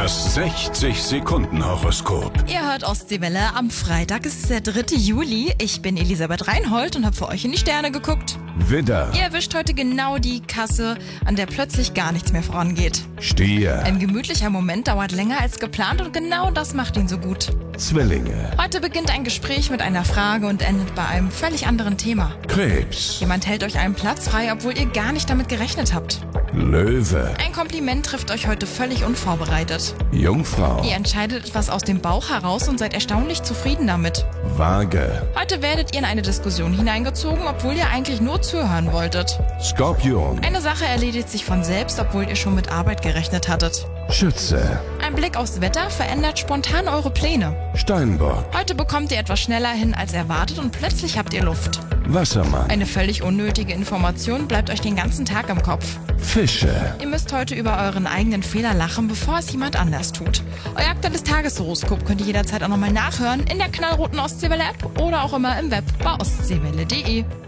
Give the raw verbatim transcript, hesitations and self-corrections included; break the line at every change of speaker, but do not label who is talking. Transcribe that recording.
Das sechzig-Sekunden-Horoskop.
Ihr hört Ostseewelle am Freitag. Es ist der dritte Juli. Ich bin Elisabeth Reinhold und habe für euch in die Sterne geguckt.
Widder,
Ihr erwischt heute genau die Kasse, an der plötzlich gar nichts mehr vorangeht.
Stier,
Ein gemütlicher Moment dauert länger als geplant und genau das macht ihn so gut.
Zwillinge,
Heute beginnt ein Gespräch mit einer Frage und endet bei einem völlig anderen Thema.
Krebs,
Jemand hält euch einen Platz frei, obwohl ihr gar nicht damit gerechnet habt.
Löwe,
Ein Kompliment trifft euch heute völlig unvorbereitet.
Jungfrau,
Ihr entscheidet etwas aus dem Bauch heraus und seid erstaunlich zufrieden damit.
Waage,
Heute werdet ihr in eine Diskussion hineingezogen, obwohl ihr eigentlich nur zuhören wolltet.
Skorpion,
Eine Sache erledigt sich von selbst, obwohl ihr schon mit Arbeit gerechnet hattet.
Schütze,
Ein Blick aufs Wetter verändert spontan eure Pläne.
Steinbock,
Heute bekommt ihr etwas schneller hin als erwartet und plötzlich habt ihr Luft.
Wassermann,
Eine völlig unnötige Information bleibt euch den ganzen Tag im Kopf.
Fische.
Ihr müsst heute über euren eigenen Fehler lachen, bevor es jemand anders tut. Euer aktuelles Tageshoroskop könnt ihr jederzeit auch nochmal nachhören in der knallroten Ostseewelle-App oder auch immer im Web bei ostseewelle punkt de.